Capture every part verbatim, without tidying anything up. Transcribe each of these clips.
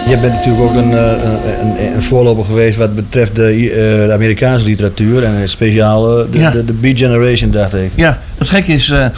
Je bent natuurlijk ook een, een, een voorloper geweest wat betreft de, uh, de Amerikaanse literatuur en speciaal uh, de, ja. de, de Beat Generation, dacht ik. Ja, het gekke is, uh,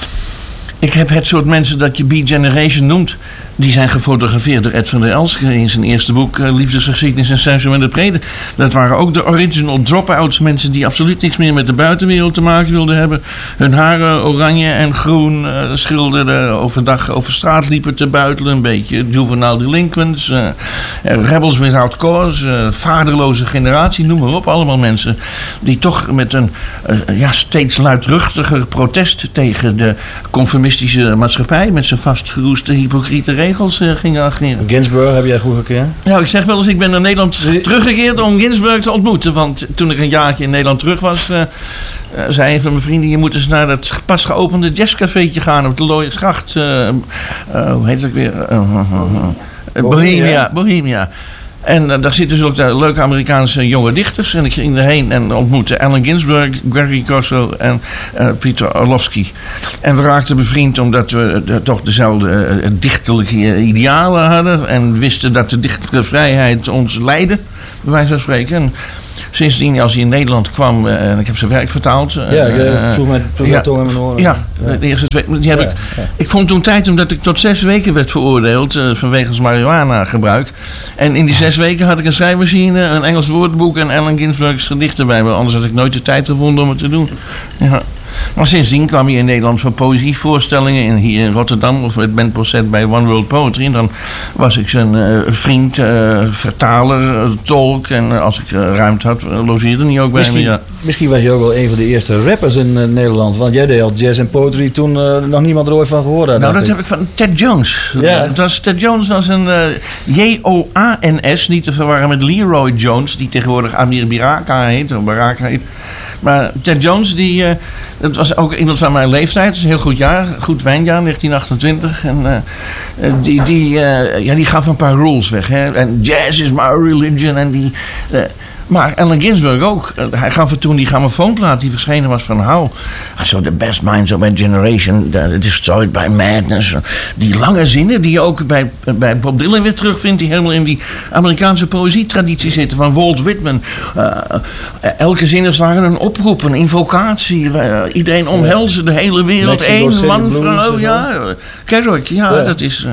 ik heb het soort mensen dat je Beat Generation noemt, die zijn gefotografeerd door Ed van der Elske in zijn eerste boek uh, Liefdesgeschiedenis en Sensuele Preden. Dat waren ook de original drop-outs, mensen die absoluut niks meer met de buitenwereld te maken wilden hebben. Hun haren oranje en groen uh, schilderden, overdag over straat liepen te buitelen, een beetje juvenile delinquents, uh, rebels without cause, uh, vaderloze generatie, noem maar op. Allemaal mensen die toch met een uh, ja, steeds luidruchtiger protest tegen de conformistische maatschappij met zijn vastgeroeste hypocriete regels uh, gingen ageren. Ginsburg heb jij goed gekend? Nou, ik zeg wel eens, ik ben naar Nederland teruggekeerd om Ginsburg te ontmoeten. Want toen ik een jaartje in Nederland terug was, uh, uh, zei een van mijn vrienden, je moet eens naar dat pas geopende jazzcafeetje gaan op de Looiersgracht. Uh, uh, hoe heet het ook weer? Uh, uh, uh, uh, Bohemia. Bohemia. En uh, daar zitten dus ook de leuke Amerikaanse jonge dichters. En ik ging erheen en ontmoette Allen Ginsberg, Gregory Corso en uh, Pieter Orlovsky. En we raakten bevriend omdat we uh, toch dezelfde uh, dichterlijke idealen hadden. En wisten dat de dichterlijke vrijheid ons leidde, bij wijze van spreken. En sindsdien, als hij in Nederland kwam, uh, en ik heb zijn werk vertaald. Uh, ja, ik uh, vroeg mij vroeg ja, toch in mijn oren. Ja, ja. De eerste twee, die heb ja, ik, ja. ik vond toen tijd omdat ik tot zes weken werd veroordeeld uh, vanwege marihuana gebruik. En in die zes weken had ik een schrijfmachine, een Engels woordenboek en Allen Ginsberg's gedichten bij me. Anders had ik nooit de tijd gevonden om het te doen. Ja. Maar sindsdien kwam hij in Nederland voor poëzievoorstellingen in, hier in Rotterdam of het bandconcert bij One World Poetry. En dan was ik zijn uh, vriend, uh, vertaler, uh, tolk. En uh, als ik uh, ruimte had, uh, logeerde hij ook bij misschien, me. Ja. Misschien was je ook wel een van de eerste rappers in uh, Nederland. Want jij deed al jazz en poetry toen uh, nog niemand er ooit van gehoord had. Nou, dat ik. heb ik van Ted Jones. Ja. Het was, Ted Jones was een uh, J O A N S, niet te verwarren met Leroy Jones, die tegenwoordig Amir Baraka heet, of Baraka heet. Maar Ted Jones, die, uh, dat was ook iemand van mijn leeftijd. Dat is een heel goed jaar, goed wijnjaar, negentien achtentwintig. En uh, die, die, uh, ja, die gaf een paar rules weg. Hè? En jazz is my religion. En die, uh, maar Allen Ginsberg ook. Uh, hij gaf het toen die grammofoonplaat die verschenen was van How. So the best minds of my generation uh, destroyed by madness. Die lange zinnen die je ook bij, bij Bob Dylan weer terugvindt. Die helemaal in die Amerikaanse poëzietraditie zitten. Van Walt Whitman. Uh, elke zin waren een oproep, een invocatie. Uh, iedereen omhelzen de hele wereld. Eén man, vrouw. Ja, Kerouac, ja, ja, dat is... Uh,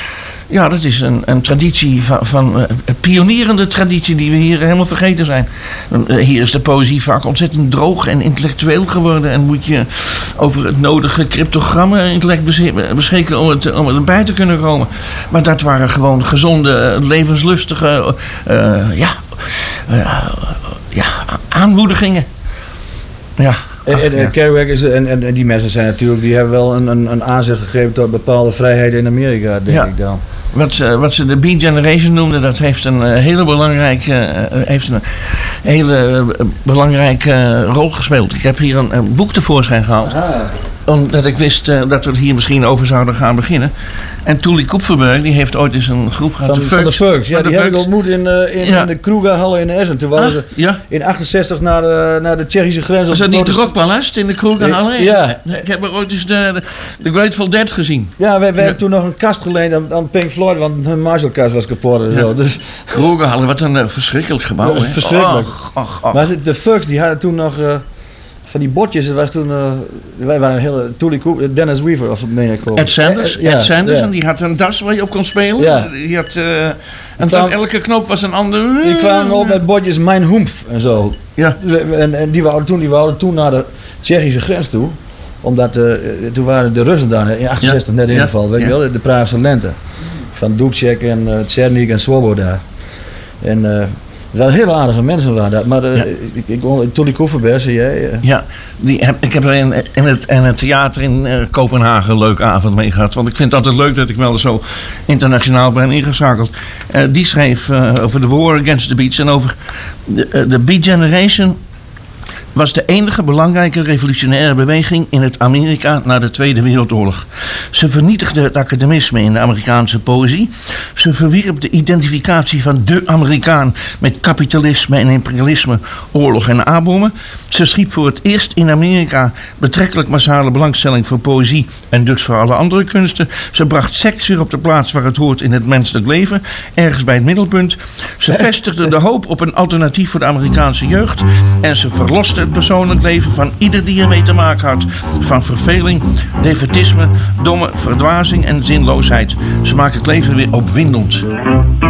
Ja, dat is een, een traditie van, van uh, een pionierende traditie die we hier helemaal vergeten zijn. Uh, hier is de poëzie vaak ontzettend droog en intellectueel geworden. En moet je over het nodige cryptogrammen intellect beschikken om het, om het erbij te kunnen komen. Maar dat waren gewoon gezonde, levenslustige uh, ja, uh, ja, aanmoedigingen. Ja. En, en, en Kerouac is, en, en, en die mensen zijn natuurlijk, die hebben wel een, een, een aanzet gegeven tot bepaalde vrijheden in Amerika, denk ja. ik dan. Wat, uh, wat ze de Beat Generation noemden, dat heeft een uh, hele belangrijke, uh, heeft een hele uh, belangrijke uh, rol gespeeld. Ik heb hier een, een boek tevoorschijn gehaald. Aha. Omdat ik wist uh, dat we er hier misschien over zouden gaan beginnen. En Tuli Kupferberg, die heeft ooit eens een groep gehad. Van de, van de Fugs. Ja, die heb ik ontmoet in, uh, in, ja. in de Krugerhalle in Essen. Toen waren ze ja? in achtenzestig naar de, naar de Tsjechische grens. Was dat niet de Rockpalast in de Krugerhalle? Ja. Ik heb er ooit eens de, de, de Grateful Dead gezien. Ja, we, we ja. hebben toen nog een kast geleend aan, aan Pink Floyd, want hun Marshall-kast was kapot en ja. zo. Dus. Krugerhalle, wat een uh, verschrikkelijk gebouw. Ja, verschrikkelijk. Och, och, och. Maar de Fugs, die hadden toen nog... Uh, van die bordjes, het was toen... Uh, wij waren een hele... Tuli Cooper, Dennis Weaver, of meen ik gewoon. Ed Sanders, Ed, Ed ja, Sanders, ja. En die had een das waar je op kon spelen. Ja. Die had... Uh, en kwam, elke knop was een ander... Die kwamen op met bordjes Mein Humpf en zo. Ja. En, en die wouden toen, die wouden toen naar de Tsjechische grens toe. Omdat uh, toen waren de Russen daar in achtenzestig ja. net ingevallen, weet je ja. wel. De Praagse lente. Van Dubček en uh, Černík en Svoboda. En... Uh, het waren hele aardige mensen waren dat, maar uh, ja. ik, ik, Tuli Kupferberg, zie jij? Uh. Ja, die heb, ik heb er in, in, het, in het theater in uh, Kopenhagen een leuke avond mee gehad. Want ik vind het altijd leuk dat ik wel zo internationaal ben ingeschakeld. Uh, die schreef uh, over de War Against the Beats en over de, uh, de Beat Generation was de enige belangrijke revolutionaire beweging in het Amerika na de Tweede Wereldoorlog. Ze vernietigde het academisme in de Amerikaanse poëzie. Ze verwierp de identificatie van de Amerikaan met kapitalisme en imperialisme, oorlog en A-bommen. Ze schiep voor het eerst in Amerika betrekkelijk massale belangstelling voor poëzie en dus voor alle andere kunsten. Ze bracht seks weer op de plaats waar het hoort in het menselijk leven, ergens bij het middelpunt. Ze vestigde de hoop op een alternatief voor de Amerikaanse jeugd en ze verloste het persoonlijk leven van ieder die ermee te maken had. Van verveling, defetisme, domme verdwazing en zinloosheid. Ze maakte het leven weer opwindend.